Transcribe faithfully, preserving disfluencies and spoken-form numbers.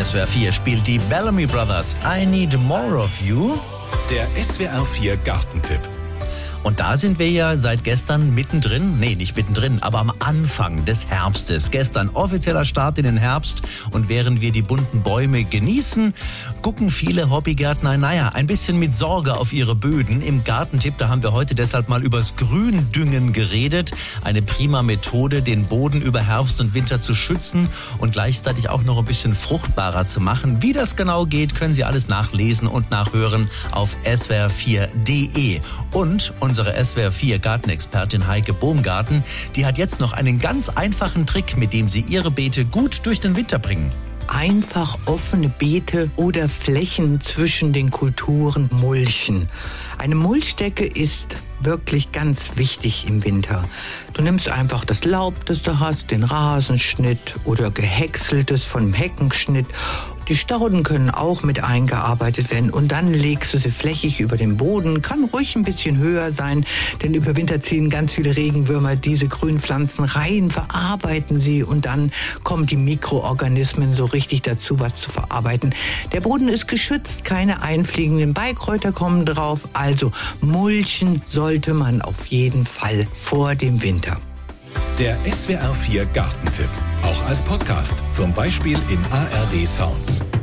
S W R vier spielt die Bellamy Brothers I Need More of You. Der S W R vier Gartentipp. Und da sind wir ja seit gestern mittendrin, nee, nicht mittendrin, aber am Anfang des Herbstes. Gestern offizieller Start in den Herbst und während wir die bunten Bäume genießen, gucken viele Hobbygärtner, naja, ein bisschen mit Sorge auf ihre Böden. Im Gartentipp, da haben wir heute deshalb mal übers Gründüngen geredet. Eine prima Methode, den Boden über Herbst und Winter zu schützen und gleichzeitig auch noch ein bisschen fruchtbarer zu machen. Wie das genau geht, können Sie alles nachlesen und nachhören auf S W R vier punkt de. Und unsere S W R vier Gartenexpertin Heike Bohmgarten, die hat jetzt noch einen ganz einfachen Trick, mit dem Sie Ihre Beete gut durch den Winter bringen. Einfach offene Beete oder Flächen zwischen den Kulturen mulchen. Eine Mulchdecke ist wirklich ganz wichtig im Winter. Du nimmst einfach das Laub, das du hast, den Rasenschnitt oder gehäckseltes vom Heckenschnitt. Die Stauden können auch mit eingearbeitet werden und dann legst du sie flächig über den Boden. Kann ruhig ein bisschen höher sein, denn über Winter ziehen ganz viele Regenwürmer diese Grünpflanzen rein, verarbeiten sie und dann kommen die Mikroorganismen so richtig dazu, was zu verarbeiten. Der Boden ist geschützt, keine einfliegenden Beikräuter kommen drauf, also mulchen sollte man auf jeden Fall vor dem Winter. Der S W R vier Gartentipp. Auch als Podcast, zum Beispiel in A R D Sounds.